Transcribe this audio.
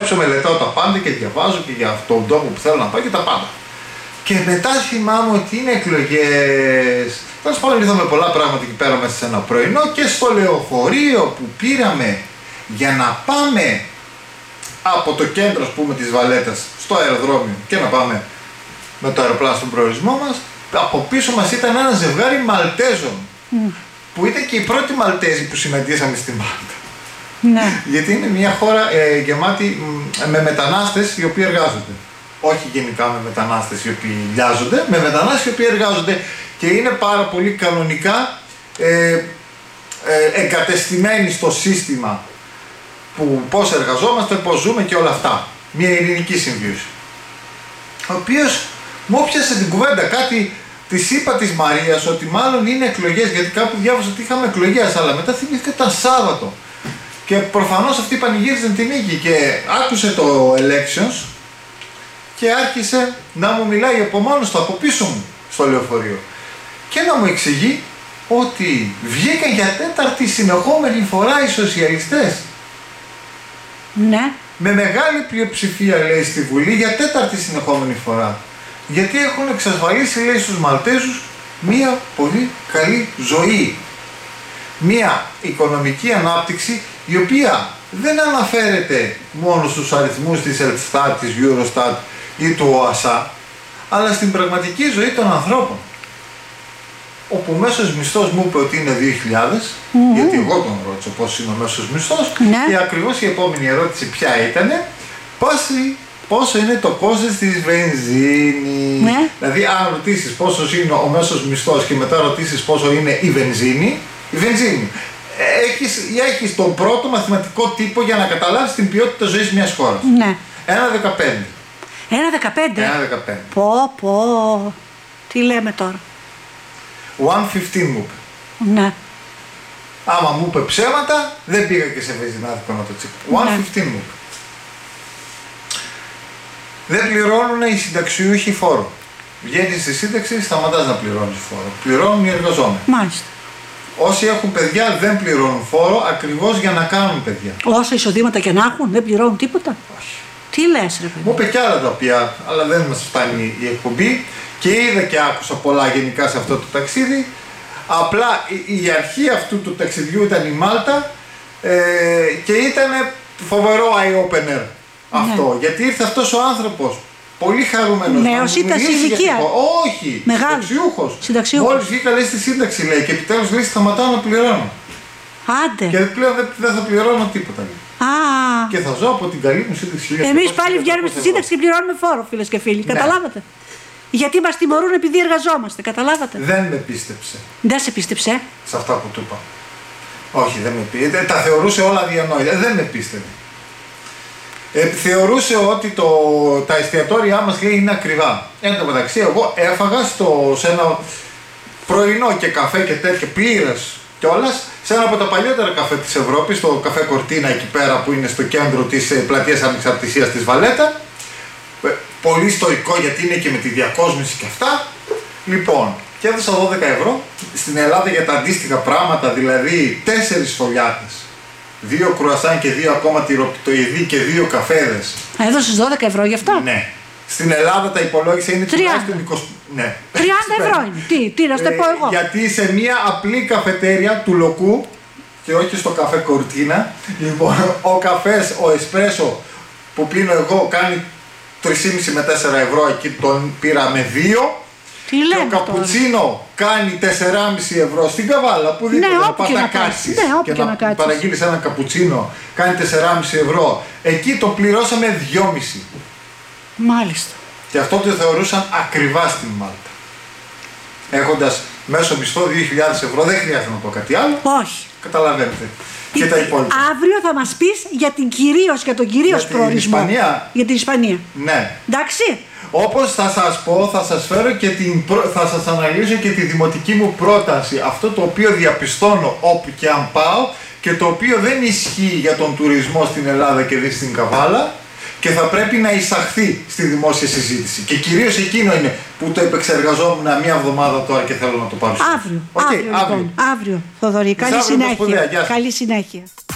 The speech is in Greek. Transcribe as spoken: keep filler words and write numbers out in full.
ταξιδέψω, μελετάω τα πάντα και διαβάζω και για τον τόπο που θέλω να πάω και τα πάντα. Και μετά θυμάμαι ότι είναι εκλογές. Τέλος πάντων, είδαμε πολλά πράγματα εκεί πέρα μέσα σε ένα πρωινό και στο λεωφορείο που πήραμε για να πάμε από το κέντρο, ας πούμε, της Βαλέτας στο αεροδρόμιο και να πάμε με το αεροπλάνο στον προορισμό μας, από πίσω μας ήταν ένα ζευγάρι Μαλτέζων. Mm. Που ήταν και οι πρώτοι Μαλτέζοι που συναντήσαμε στη Μάλτα. Ναι. Γιατί είναι μια χώρα ε, γεμάτη με μετανάστες οι οποίοι εργάζονται. Όχι γενικά με μετανάστες οι οποίοι λιάζονται, με μετανάστες οι οποίοι εργάζονται και είναι πάρα πολύ κανονικά ε, ε, εγκατεστημένοι στο σύστημα που πώς εργαζόμαστε, πώς ζούμε και όλα αυτά. Μια ειρηνική συμβίωση. Ο οποίος μου έπιασε την κουβέντα κάτι, της είπα της Μαρίας ότι μάλλον είναι εκλογές, γιατί κάπου διάβασα ότι είχαμε εκλογές, αλλά μετά θυμήθηκα ήταν Σάββατο. Και προφανώς αυτοί πανηγύριζαν την νίκη και άκουσε το elections και άρχισε να μου μιλάει από μόνος του από πίσω μου στο λεωφορείο και να μου εξηγεί ότι βγήκαν για τέταρτη συνεχόμενη φορά οι σοσιαλιστές. Ναι. Με μεγάλη πλειοψηφία, λέει, στη Βουλή για τέταρτη συνεχόμενη φορά. Γιατί έχουν εξασφαλίσει, λέει, στους Μαλτέζους μία πολύ καλή ζωή. Μία οικονομική ανάπτυξη η οποία δεν αναφέρεται μόνο στους αριθμούς της Ελστάτ, της Eurostat ή του ΟΑΣΑ, αλλά στην πραγματική ζωή των ανθρώπων. Όπου ο μέσος μισθός μου είπε ότι είναι δύο χιλιάδες, mm-hmm. γιατί εγώ τον ρώτησα πώς είναι ο μέσος μισθός, ναι. Και ακριβώς η επόμενη ερώτηση ποια ήτανε, πόσο είναι το κόστος της βενζίνης. Ναι. Δηλαδή αν ρωτήσεις πόσο είναι ο μέσος μισθός και μετά ρωτήσεις πόσο είναι η βενζίνη, η βενζίνη. Έχεις, έχεις τον πρώτο μαθηματικό τύπο για να καταλάβεις την ποιότητα ζωής μιας χώρας. Ναι. ένα δεκαπέντε. ένα δεκαπέντε. ένα δεκαπέντε. Πω πω. Τι λέμε τώρα. εκατόν πενήντα μου είπε. Ναι. Άμα μου είπε ψέματα, δεν πήγα και σε βενζινάδικο να το τσίπω. εκατόν πενήντα μου είπε. Δεν πληρώνουν οι συνταξιούχοι φόρο. Βγαίνεις στη σύνταξη, σταματάς να πληρώνεις φόρο. Πληρώνουν οι εργαζόμενοι. Μάλιστα. Όσοι έχουν παιδιά δεν πληρώνουν φόρο ακριβώς για να κάνουν παιδιά. Όσα εισοδήματα και να έχουν, δεν πληρώνουν τίποτα. Όχι. Τι λες, ρε παιδί. Μου είπε κι άλλα τα οποία, αλλά δεν μας φτάνει η εκπομπή και είδα και άκουσα πολλά γενικά σε αυτό το ταξίδι. Απλά η, η αρχή αυτού του ταξιδιού ήταν η Μάλτα ε, και ήταν φοβερό eye-opener αυτό. Ναι. Γιατί ήρθε αυτός ο άνθρωπος πολύ χαρούμενος. Νέος ήταν σε ηλικία. Όχι, συνταξιούχος. Μόλις βγήκα, λέει, στη σύνταξη, λέει, και επιτέλους, λέει, σταματάω να πληρώνω. Άντε. Και πλέον δεν, δεν θα πληρώνω τίποτα. Λέει. Α. Και θα ζω από την καλή μου σύνταξη. Εμείς πάλι βγαίνουμε στη σύνταξη και πληρώνουμε φόρο, φίλες και φίλοι. Ναι. Καταλάβατε. Γιατί μας τιμωρούν επειδή εργαζόμαστε. Καταλάβατε. Δεν με πίστεψε. Δεν σε πίστεψε. Σε αυτά που του είπα. Όχι, δεν με πίστεψε. Τα θεωρούσε όλα διανόητα. Δεν με πίστευε. Ε, θεωρούσε ότι το, τα εστιατόρια μας, λέει, είναι ακριβά. Εν τω μεταξύ, εγώ έφαγα στο, σε ένα πρωινό και καφέ και τέτοια πλήρες κιόλας, σε ένα από τα παλιότερα καφέ της Ευρώπης, το καφέ Κορτίνα εκεί πέρα που είναι στο κέντρο της πλατείας Ανεξαρτησίας της Βαλέτα. Ε, πολύ ιστορικό γιατί είναι και με τη διακόσμηση και αυτά. Λοιπόν, και έδωσα δώδεκα ευρώ. Στην Ελλάδα για τα αντίστοιχα πράγματα, δηλαδή τέσσερις φωλιάτες, δύο κρουασάν και δύο ακόμα τυροπιτοειδή και δύο καφέδες. Έδωσες δώδεκα ευρώ γι' αυτό. Ναι. Στην Ελλάδα τα υπολόγισα είναι τουλάχιστον είκοσι. Ναι. τριάντα ευρώ είναι. Τι, τι να σου το πω εγώ. Γιατί σε μια απλή καφετέρια του Λοκού και όχι στο καφέ Κορτίνα, λοιπόν, ο καφές, ο εσπρέσο που πίνω εγώ κάνει τρία κόμμα πέντε με τέσσερα ευρώ, εκεί τον πήρα με δύο. Τι και λέμε ο καπουτσίνο τώρα. Κάνει τέσσερα κόμμα πέντε ευρώ στην Καβάλα που δίπλα, ναι, να πας να να κάτσεις ναι, και να, να παραγγείλεις ένα καπουτσίνο, κάνει τέσσερα κόμμα πέντε ευρώ. Εκεί το πληρώσαμε δυόμισι. Μάλιστα. Και αυτό το θεωρούσαν ακριβά στην Μάλτα. Έχοντας μέσο μισθό δύο χιλιάδες ευρώ, δεν χρειάζεται να πω κάτι άλλο. Όχι. Καταλαβαίνετε. Και τα υπόλοιπα. Αύριο θα μας πεις για την κυρίως, για τον κυρίως για προορισμό. Την Ισπανία. Για την Ισπανία. Ναι. Εντάξει. Όπως θα σας πω, θα σας φέρω και την προ... θα σας αναλύσω και τη δημοτική μου πρόταση. Αυτό το οποίο διαπιστώνω όπου και αν πάω και το οποίο δεν ισχύει για τον τουρισμό στην Ελλάδα και δει στην Καβάλα και θα πρέπει να εισαχθεί στη δημόσια συζήτηση. Και κυρίως εκείνο είναι που το επεξεργαζόμουν μια εβδομάδα τώρα και θέλω να το παρουσιάσω. Αύριο. Okay, αύριο, αύριο. Λοιπόν, αύριο, Θοδωρή. Καλή συνέχεια. Καλή συνέχεια.